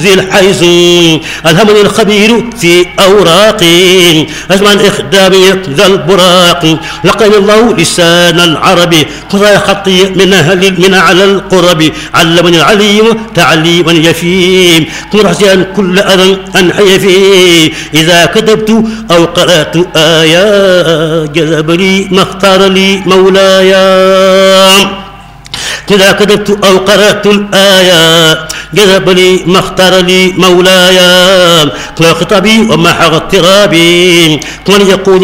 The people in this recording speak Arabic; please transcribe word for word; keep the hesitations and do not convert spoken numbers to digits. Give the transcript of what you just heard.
ذي الحيز ألهمني الخبير في أوراقي أجمع الإخدام ذا البراق لقني الله لسان العربي قضى خطي من أهل من على القرب علمني العليم تعليما يفيم مرحسيا كل أذى أنحي فيه إذا كتبت أو قرأت آيات جذب لي ما اختار لي مولاي إذا كتبت أو قرأت الآيات جذب لي ما اختار لي مولاي خطابي ومحى اضطرابي ومن يقول